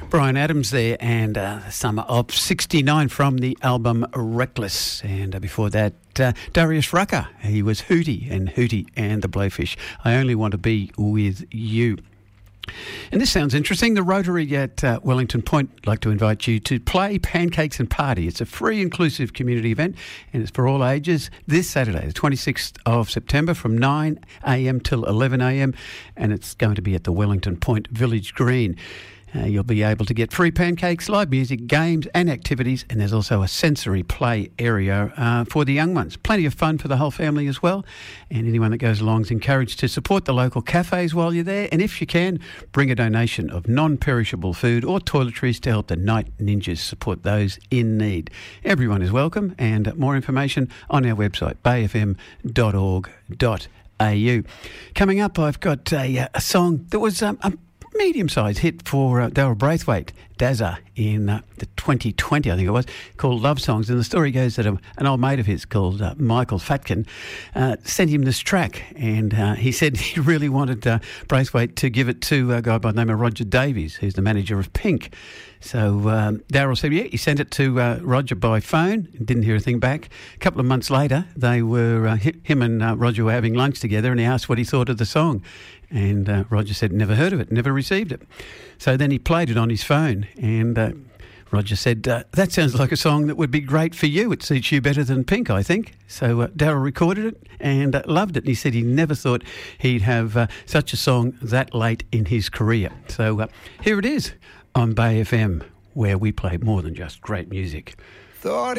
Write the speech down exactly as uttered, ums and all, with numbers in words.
Bryan Adams there, and uh, the summer of sixty-nine from the album Reckless. And uh, before that, uh, Darius Rucker. He was Hootie and Hootie and the Blowfish. I Only Want to Be With You. And this sounds interesting. The Rotary at uh, Wellington Point would like to invite you to play Pancakes and Party. It's a free, inclusive community event, and it's for all ages this Saturday, the twenty-sixth of September, from nine a.m. till eleven a.m, and it's going to be at the Wellington Point Village Green. Uh, you'll be able to get free pancakes, live music, games and activities, and there's also a sensory play area uh, for the young ones. Plenty of fun for the whole family as well, and anyone that goes along is encouraged to support the local cafes while you're there, and if you can, bring a donation of non-perishable food or toiletries to help the Night Ninjas support those in need. Everyone is welcome, and more information on our website, bay f m dot org dot a u. Coming up, I've got a, a song that was um, a medium-sized hit for uh, Daryl Braithwaite, Dazza, in uh, the twenty twenty, I think it was, called Love Songs. And the story goes that a, an old mate of his called uh, Michael Fatkin uh, sent him this track, and uh, he said he really wanted uh, Braithwaite to give it to a guy by the name of Roger Davies, who's the manager of Pink. So um, Daryl said, yeah, he sent it to uh, Roger by phone, didn't hear a thing back. A couple of months later, they were uh, him and uh, Roger were having lunch together, and he asked what he thought of the song. And uh, Roger said, never heard of it, never received it. So then he played it on his phone, and uh, Roger said, uh, that sounds like a song that would be great for you. It suits you better than Pink, I think. So uh, Daryl recorded it and uh, loved it. And he said he never thought he'd have uh, such a song that late in his career. So uh, here it is on Bay F M, where we play more than just great music. Thought